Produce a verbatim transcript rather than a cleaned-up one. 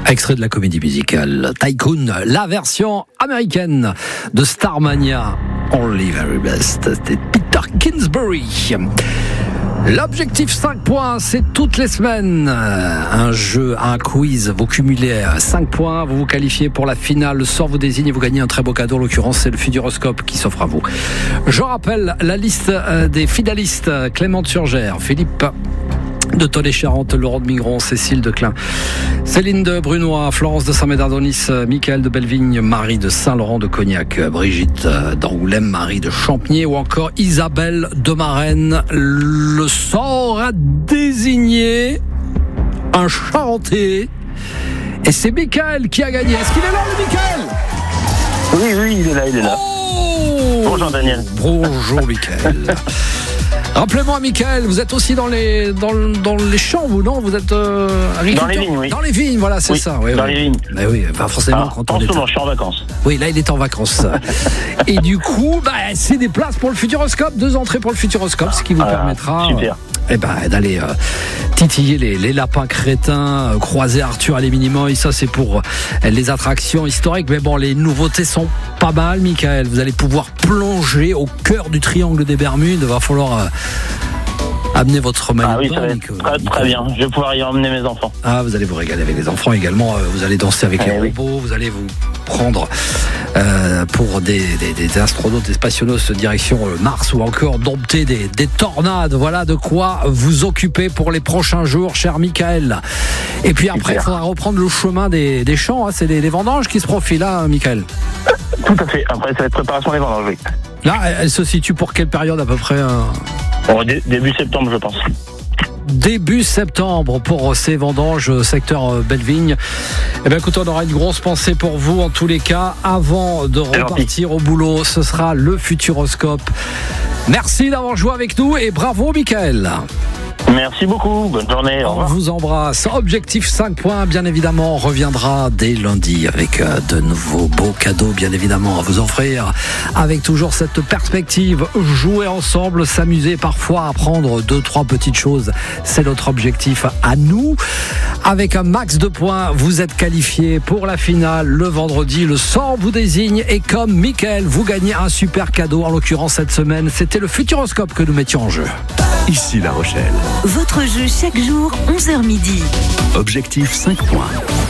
Extrait de la comédie musicale Tycoon, la version américaine de Starmania, Only Very Best. C'était Peter Kingsbury. L'objectif cinq points, c'est toutes les semaines un jeu, un quiz. Vous cumulez cinq points, vous vous qualifiez pour la finale. Le sort vous désigne et vous gagnez un très beau cadeau. En l'occurrence, c'est le Futuroscope qui s'offre à vous. Je rappelle la liste des finalistes. Clément de Surgère, Philippe de Tollet-Charente, Laurent de Migron, Cécile de Klein, Céline de Brunois, Florence de Saint-Médard-d'Onis, Michael de Bellevigne, Marie de Saint-Laurent de Cognac, Brigitte d'Angoulême, Marie de Champniers ou encore Isabelle de Marennes. Le sort a désigné un Charentais et c'est Michael qui a gagné. Est-ce qu'il est là, le Michael ? Oui, oui, il est là, il est là. Oh Bonjour Daniel. Bonjour Michael. Rappelez-moi, Michael, vous êtes aussi dans les dans, dans les champs, vous non ? Vous êtes euh, agriculteur ? Dans les vignes, oui. Dans les vignes, voilà, c'est oui, ça. Oui, dans oui. les vignes. Mais oui, enfin, forcément, ah, quand en on ce est. moment, je suis en vacances. Oui, là, il est en vacances. Et du coup, bah, c'est des places pour le Futuroscope, deux entrées pour le Futuroscope, ce qui vous ah, permettra. Super. Euh, eh ben, d'aller euh, titiller les, les lapins crétins, euh, croiser Arthur à l'Éminimoy. Ça, c'est pour euh, les attractions historiques. Mais bon, les nouveautés sont pas mal, Michael. Vous allez pouvoir plonger au cœur du triangle des Bermudes. Il va falloir. Euh, Amenez votre maillot. Ah oui, ça va être très, très bien. Je vais pouvoir y emmener mes enfants. Ah, vous allez vous régaler avec les enfants également. Vous allez danser avec les oui. robots. Vous allez vous prendre euh, pour des, des, des astronautes, des spationautes direction Mars ou encore dompter des, des tornades. Voilà de quoi vous occuper pour les prochains jours, cher Michael. Et puis après, il faudra reprendre le chemin des, des champs. Hein. C'est les, les vendanges qui se profilent, là, hein, Michael. Tout à fait. Après, ça va être préparation des vendanges, oui. Là, elle se situe pour quelle période à peu près hein Bon, dé- début septembre, je pense. Début septembre pour ces vendanges secteur Bellevigne. Eh bien, écoute, on aura une grosse pensée pour vous en tous les cas. Avant de repartir au boulot, ce sera le Futuroscope. Merci d'avoir joué avec nous et bravo, Michael. Merci beaucoup, bonne journée. Au On revoir. vous embrasse. Objectif cinq points, bien évidemment, reviendra dès lundi avec de nouveaux beaux cadeaux, bien évidemment, à vous offrir. Avec toujours cette perspective, jouer ensemble, s'amuser, parfois apprendre deux, trois petites choses. C'est notre objectif à nous. Avec un max de points, vous êtes qualifié pour la finale le vendredi. Le sort vous désigne et comme Michael, vous gagnez un super cadeau. En l'occurrence, cette semaine, c'était le Futuroscope que nous mettions en jeu. Ici La Rochelle. Votre jeu chaque jour, onze heures midi. Objectif cinq points.